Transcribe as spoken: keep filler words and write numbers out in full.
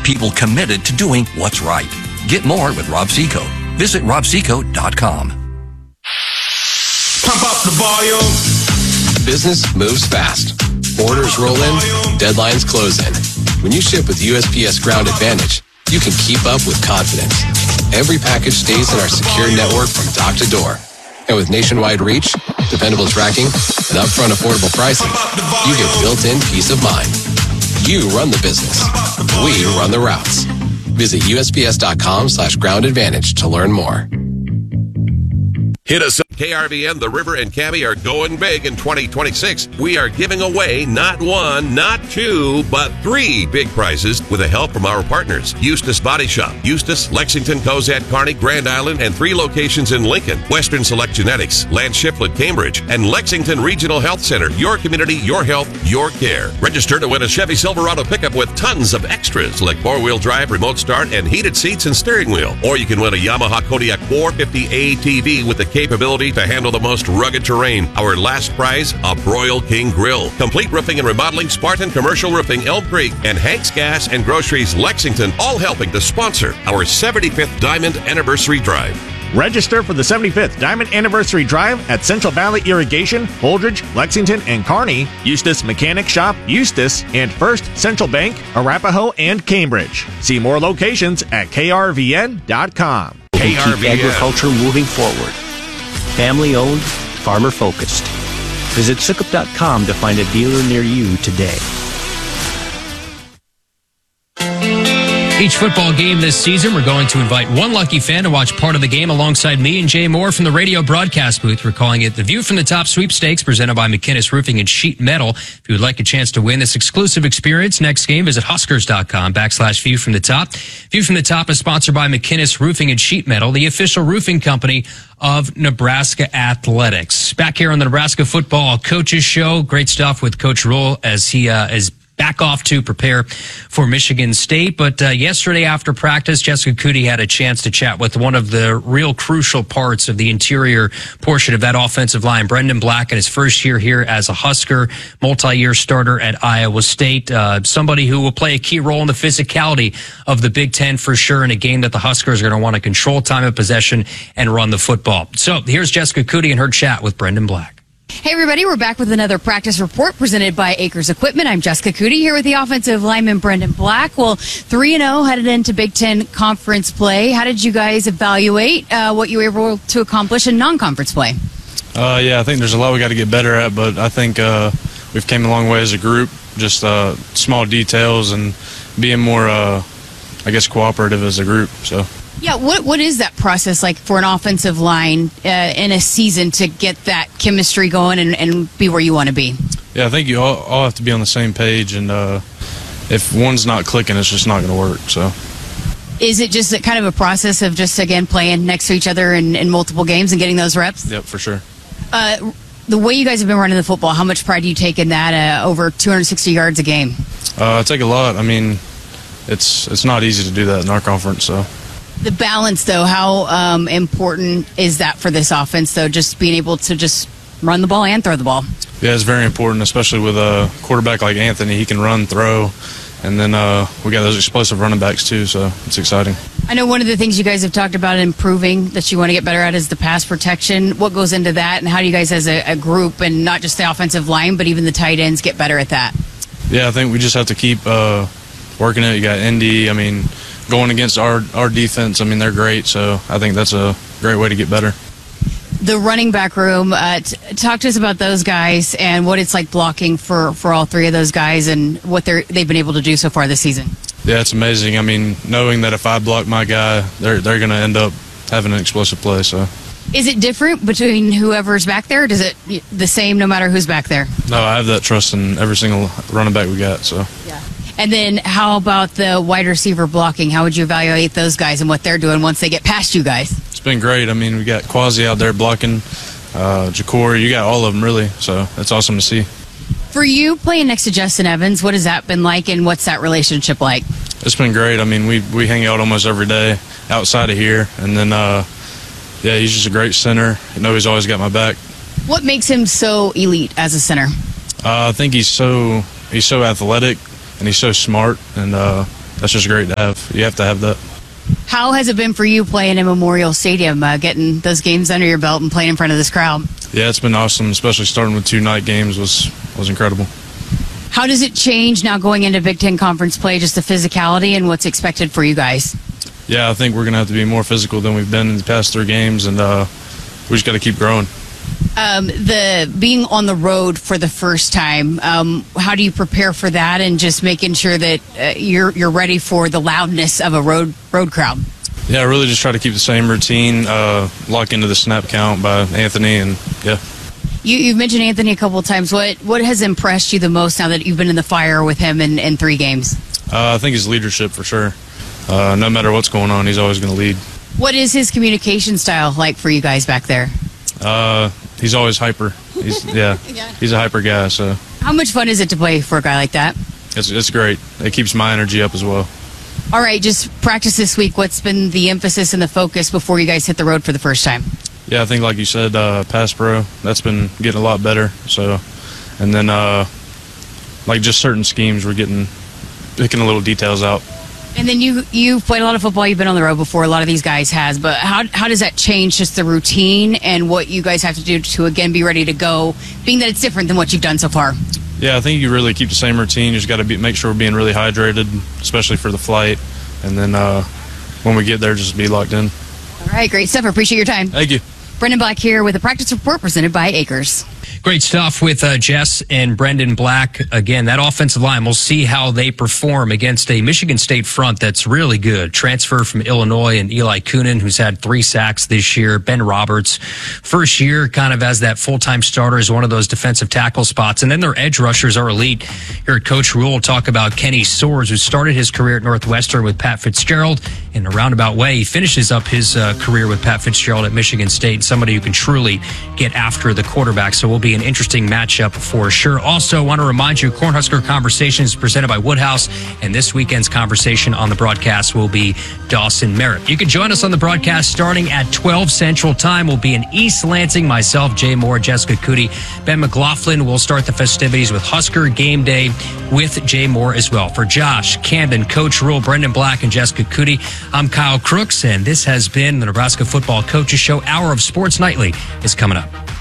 People committed to doing what's right. Get more with Rob Seco. Visit rob seco dot com. Pump up the volume. Business moves fast. Orders roll in, deadlines close in. When you ship with U S P S Ground Advantage, you can keep up with confidence. Every package stays in our secure network from dock to door. And with nationwide reach, dependable tracking, and upfront affordable pricing, you get built-in peace of mind. You run the business. We run the routes. Visit U S P S dot com slash ground advantage to learn more. Hit us up. K R V N, The River, and Cabby are going big in twenty twenty-six. We are giving away not one, not two, but three big prizes with the help from our partners. Eustis Body Shop, Eustis, Lexington, Cozad, Kearney, Grand Island, and three locations in Lincoln. Western Select Genetics, Lance Shiflett, Cambridge, and Lexington Regional Health Center. Your community, your health, your care. Register to win a Chevy Silverado pickup with tons of extras like four-wheel drive, remote start, and heated seats and steering wheel. Or you can win a Yamaha Kodiak four fifty A T V with the capability to handle the most rugged terrain. Our last prize, a Broil King Grill. Complete roofing and remodeling, Spartan Commercial Roofing, Elm Creek, and Hank's Gas and Groceries, Lexington, all helping to sponsor our seventy-fifth Diamond Anniversary Drive. Register for the seventy-fifth Diamond Anniversary Drive at Central Valley Irrigation, Holdridge, Lexington, and Kearney, Eustis Mechanic Shop, Eustis, and First Central Bank, Arapahoe, and Cambridge. See more locations at K R V N dot com. K R V N. Keep agriculture moving forward. Family-owned, farmer-focused. Visit Sukup dot com to find a dealer near you today. Each football game this season, we're going to invite one lucky fan to watch part of the game alongside me and Jay Moore from the radio broadcast booth. We're calling it the View from the Top Sweepstakes, presented by McInnes Roofing and Sheet Metal. If you would like a chance to win this exclusive experience next game, visit Huskers dot com backslash View from the Top. View from the Top is sponsored by McInnes Roofing and Sheet Metal, the official roofing company of Nebraska Athletics. Back here on the Nebraska Football Coaches Show, great stuff with Coach Rule as he uh, is back off to prepare for Michigan State. But uh, yesterday after practice, Jessica Cootie had a chance to chat with one of the real crucial parts of the interior portion of that offensive line, Brendan Black, in his first year here as a Husker, multi-year starter at Iowa State. Uh, somebody who will play a key role in the physicality of the Big Ten for sure, in a game that the Huskers are going to want to control time of possession and run the football. So here's Jessica Cootie and her chat with Brendan Black. Hey, everybody. We're back with another practice report presented by Acres Equipment. I'm Jessica Cootie here with the offensive lineman Brendan Black. Well, three and oh headed into Big Ten conference play. How did you guys evaluate uh, what you were able to accomplish in non-conference play? Uh, yeah, I think there's a lot we got to get better at, but I think uh, we've came a long way as a group, just uh, small details and being more, uh, I guess, cooperative as a group. So. Yeah, what what is that process like for an offensive line uh, in a season to get that chemistry going and, and be where you want to be? Yeah, I think you all, all have to be on the same page, and uh, if one's not clicking, it's just not going to work. So, is it just a, kind of a process of just, again, playing next to each other in, in multiple games and getting those reps? Yep, for sure. Uh, the way you guys have been running the football, how much pride do you take in that, uh, over two hundred sixty yards a game? Uh, I take a lot. I mean, it's it's not easy to do that in our conference, so. The balance, though, how um, important is that for this offense, though, just being able to just run the ball and throw the ball? Yeah, it's very important, especially with a quarterback like Anthony. He can run, throw, and then uh, we got those explosive running backs, too, so it's exciting. I know one of the things you guys have talked about improving that you want to get better at is the pass protection. What goes into that, and how do you guys as a, a group, and not just the offensive line, but even the tight ends, get better at that? Yeah, I think we just have to keep uh, working it. You got Indy, I mean, going against our, our defense, I mean, they're great, so I think that's a great way to get better. The running back room, uh, t- talk to us about those guys and what it's like blocking for, for all three of those guys and what they're, they've been able to do so far this season. Yeah, it's amazing. I mean, knowing that if I block my guy, they're, they're going to end up having an explosive play. So, is it different between whoever's back there? Does it the same no matter who's back there? No, I have that trust in every single running back we got, so. Yeah. And then how about the wide receiver blocking? How would you evaluate those guys and what they're doing once they get past you guys? It's been great. I mean, we got Quasi out there blocking, uh, Ja'Cory, you got all of them really, so that's awesome to see. For you playing next to Justin Evans, what has that been like and what's that relationship like? It's been great. I mean, we, we hang out almost every day outside of here, and then, uh, yeah, he's just a great center. I know he's always got my back. What makes him so elite as a center? Uh, I think he's so he's so athletic. And he's so smart, and uh, that's just great to have. You have to have that. How has it been for you playing in Memorial Stadium, uh, getting those games under your belt and playing in front of this crowd? Yeah, it's been awesome, especially starting with two night games was was incredible. How does it change now going into Big Ten Conference play, just the physicality and what's expected for you guys? Yeah, I think we're going to have to be more physical than we've been in the past three games, and uh, we just got to keep growing. Um, the being on the road for the first time, um, how do you prepare for that, and just making sure that uh, you're you're ready for the loudness of a road road crowd? Yeah, I really just try to keep the same routine, uh, lock into the snap count by Anthony, and yeah. You, you've mentioned Anthony a couple of times. What what has impressed you the most now that you've been in the fire with him in, in three games? Uh, I think his leadership for sure. Uh, no matter what's going on, he's always going to lead. What is his communication style like for you guys back there? Uh, he's always hyper. He's yeah, Yeah. He's a hyper guy. So How much fun is it to play for a guy like that? it's it's great. It keeps my energy up as well. All right, just practice this week. What's been the emphasis and the focus before you guys hit the road for the first time? Yeah, I think like you said, uh, pass pro. That's been getting a lot better. So, and then uh, like just certain schemes, we're getting picking a little details out. And then you you've played a lot of football. You've been on the road before. A lot of these guys has. But how how does that change just the routine and what you guys have to do to again be ready to go, being that it's different than what you've done so far? Yeah, I think you really keep the same routine. You just got to be, make sure we're being really hydrated, especially for the flight. And then uh, when we get there, just be locked in. All right, great stuff. I appreciate your time. Thank you. Brendan Black here with a practice report presented by Acres. Great stuff with uh, Jess and Brendan Black. Again, that offensive line, we'll see how they perform against a Michigan State front that's really good. Transfer from Illinois and Eli Coonan, who's had three sacks this year. Ben Roberts, first year kind of as that full-time starter as one of those defensive tackle spots. And then their edge rushers are elite. Here at Coach Rule, we'll talk about Kenny Swords, who started his career at Northwestern with Pat Fitzgerald. In a roundabout way, he finishes up his uh, career with Pat Fitzgerald at Michigan State, somebody who can truly get after the quarterback. So we'll be an interesting matchup for sure. Also, want to remind you, Cornhusker Conversations presented by Woodhouse, and this weekend's conversation on the broadcast will be Dawson Merritt. You can join us on the broadcast starting at twelve Central Time. We'll be in East Lansing. Myself, Jay Moore, Jessica Cootie, Ben McLaughlin will start the festivities with Husker Game Day with Jay Moore as well. For Josh, Camden, Coach Rule, Brendan Black, and Jessica Cootie, I'm Kyle Crooks, and this has been the Nebraska Football Coaches Show. Hour of Sports Nightly is coming up.